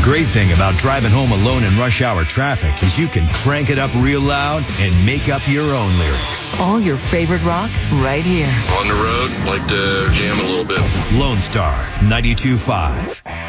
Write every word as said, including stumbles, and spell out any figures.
great thing about driving home alone in rush hour traffic is you can crank it up real loud and make up your own lyrics. All your favorite rock right here. On the road, like to jam a little bit. Lone Star ninety-two point five.